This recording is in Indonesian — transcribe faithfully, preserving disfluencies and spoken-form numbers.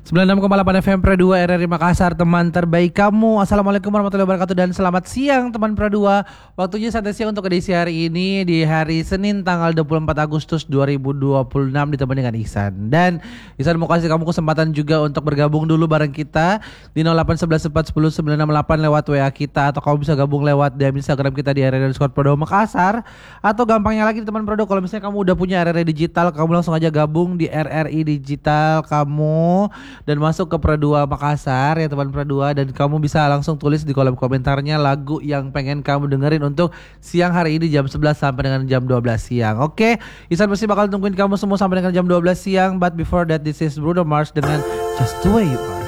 sembilan puluh enam koma delapan F M Pro dua R R I Makassar, teman terbaik kamu. Assalamualaikum warahmatullahi wabarakatuh dan selamat siang teman Pro dua. Waktunya santai siang untuk edisi hari ini di hari Senin tanggal dua puluh empat Agustus dua ribu dua puluh enam ditemani dengan Ihsan. Dan Ihsan mau kasih kamu kesempatan juga untuk bergabung dulu bareng kita di nol delapan satu satu empat satu nol sembilan enam delapan lewat W A kita, atau kamu bisa gabung lewat D M Instagram kita di R R I underscore Pro dua Makassar, atau gampangnya lagi teman Pro dua kalau misalnya kamu udah punya R R I digital, kamu langsung aja gabung di R R I digital kamu dan masuk ke Pro dua Makassar ya teman Pro dua, dan kamu bisa langsung tulis di kolom komentarnya lagu yang pengen kamu dengerin untuk siang hari ini jam sebelas sampai dengan jam dua belas siang. Oke, Ihsan pasti bakal tungguin kamu semua sampai dengan jam dua belas siang. But before that, this is Bruno Mars dengan Just The Way You Are.